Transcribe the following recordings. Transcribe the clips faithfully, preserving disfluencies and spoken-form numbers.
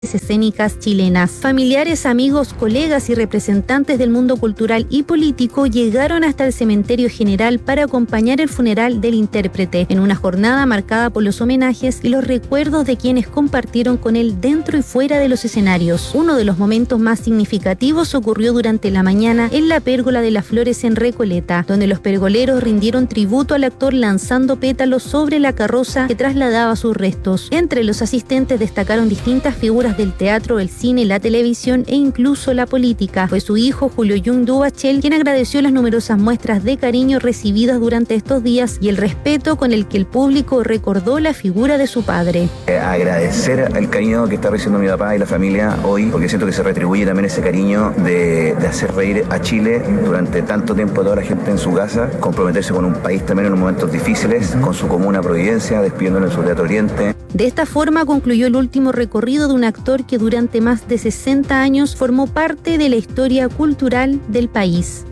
escénicas chilenas. Familiares, amigos, colegas y representantes del mundo cultural y político llegaron hasta el cementerio general para acompañar el funeral del intérprete, en una jornada marcada por los homenajes y los recuerdos de quienes compartieron con él dentro y fuera de los escenarios. Uno de los momentos más significativos ocurrió durante la mañana en la Pérgola de las Flores en Recoleta, donde los pergoleros rindieron tributo al actor lanzando pétalos sobre la carroza que trasladaba sus restos. Entre los asistentes destacaron distintas figuras del teatro, el cine, la televisión e incluso la política. Fue su hijo, Julio Jung Dubachel, quien agradeció las numerosas muestras de cariño recibidas durante estos días y el respeto con el que el público recordó la figura de su padre. Eh, agradecer el cariño que está recibiendo mi papá y la familia hoy, porque siento que se retribuye también ese cariño de, de hacer reír a Chile durante tanto tiempo a toda la gente en su casa, comprometerse con un país también en los momentos difíciles, con su comuna Providencia, despidiéndolo en su Teatro Oriente. De esta forma concluyó el último recorrido de un actor que durante más de sesenta años formó parte de la historia cultural del país.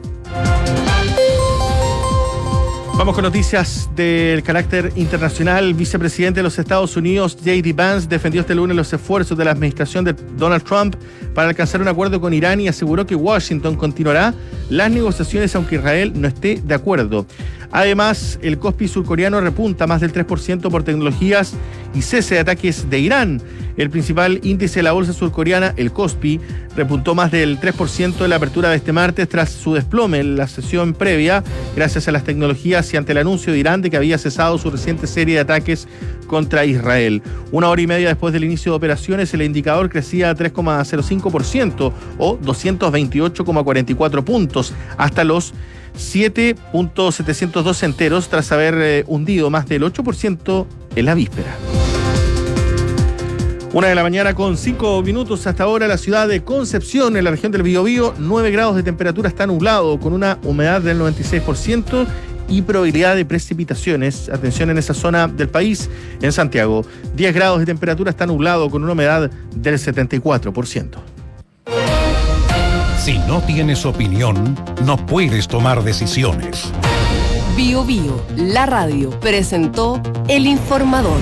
Vamos con noticias del carácter internacional. El vicepresidente de los Estados Unidos, J D Vance, defendió este lunes los esfuerzos de la administración de Donald Trump para alcanzar un acuerdo con Irán y aseguró que Washington continuará las negociaciones aunque Israel no esté de acuerdo. Además, el Kospi surcoreano repunta más del tres por ciento por tecnologías y cese de ataques de Irán. El principal índice de la bolsa surcoreana, el Kospi, repuntó más del tres por ciento en la apertura de este martes tras su desplome en la sesión previa, gracias a las tecnologías y ante el anuncio de Irán de que había cesado su reciente serie de ataques contra Israel. Una hora y media después del inicio de operaciones, el indicador crecía a tres coma cero cinco por ciento o doscientos veintiocho coma cuarenta y cuatro puntos, hasta los siete punto setecientos dos enteros, tras haber eh, hundido más del ocho por ciento en la víspera. Una de la mañana con cinco minutos. Hasta ahora la ciudad de Concepción, en la región del Biobío, nueve grados de temperatura, está nublado, con una humedad del noventa y seis por ciento y probabilidad de precipitaciones. Atención en esa zona del país. En Santiago, diez grados de temperatura, está nublado, con una humedad del setenta y cuatro por ciento. Si no tienes opinión, no puedes tomar decisiones. Biobío, la radio, presentó El Informador.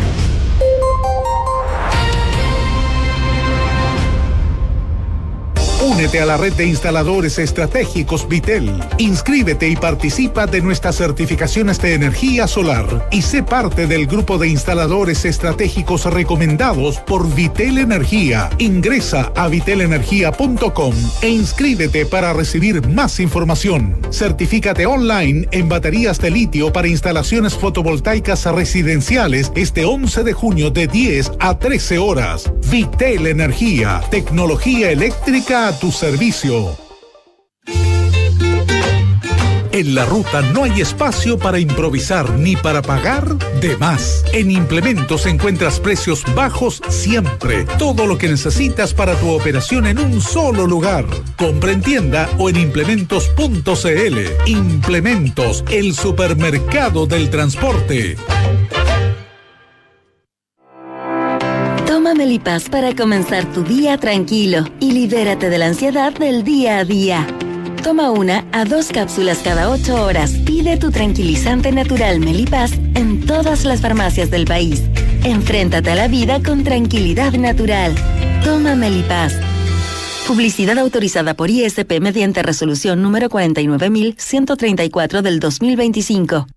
Únete a la red de instaladores estratégicos Vitel. Inscríbete y participa de nuestras certificaciones de energía solar y sé parte del grupo de instaladores estratégicos recomendados por Vitel Energía. Ingresa a vitel energía punto com e inscríbete para recibir más información. Certifícate online en baterías de litio para instalaciones fotovoltaicas residenciales este once de junio de diez a trece horas. Vitel Energía, tecnología eléctrica a tu servicio. En la ruta no hay espacio para improvisar ni para pagar de más. En Implementos encuentras precios bajos siempre. Todo lo que necesitas para tu operación en un solo lugar. Compra en tienda o en implementos punto c l. Implementos, el supermercado del transporte. Toma Melipaz para comenzar tu día tranquilo y libérate de la ansiedad del día a día. Toma una a dos cápsulas cada ocho horas. Pide tu tranquilizante natural Melipaz en todas las farmacias del país. Enfréntate a la vida con tranquilidad natural. Toma Melipaz. Publicidad autorizada por I S P mediante resolución número cuarenta y nueve mil ciento treinta y cuatro del dos mil veinticinco.